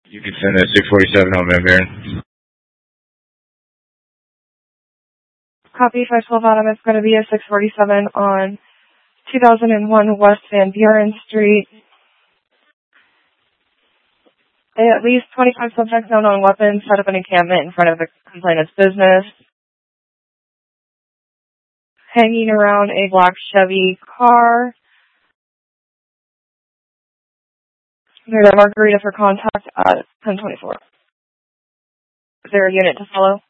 You can send that 647 on Van Buren. Copy 512 Adam. It's going to be a 647 on 2001 West Van Buren Street. At least 25 subjects known on weapons set up an encampment in front of the complainant's business. Hanging around a black Chevy car. There's a margarita for contact at 1024. Is there a unit to follow?